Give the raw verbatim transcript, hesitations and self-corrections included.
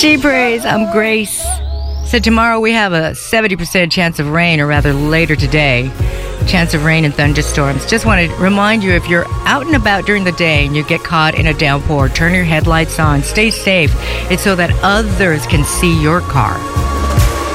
Gee praise, I'm Grace. So tomorrow we have a seventy percent chance of rain, or rather later today, chance of rain and thunderstorms. Just want to remind you, if you're out and about during the day and you get caught in a downpour, turn your headlights on, stay safe. It's so that others can see your car.